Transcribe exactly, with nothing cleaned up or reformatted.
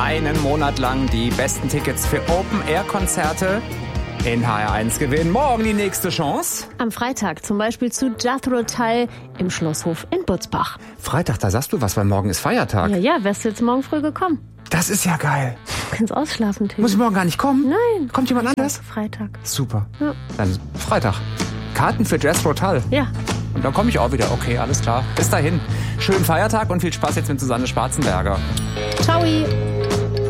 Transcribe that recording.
einen Monat lang die besten Tickets für Open-Air-Konzerte in H R eins gewinnen. Morgen die nächste Chance. Am Freitag zum Beispiel zu Jethro Tull im Schlosshof in Butzbach. Freitag, da sagst du was, weil morgen ist Feiertag. Ja, ja, wärst du jetzt morgen früh gekommen. Das ist ja geil. Du kannst ausschlafen, Tim. Muss ich morgen gar nicht kommen? Nein. Kommt jemand anders? Freitag. Super. Ja. Dann Freitag. Karten für Jethro Tull. Ja. Und dann komme ich auch wieder. Okay, alles klar. Bis dahin. Schönen Feiertag und viel Spaß jetzt mit Susanne Schwarzenberger. Ciao.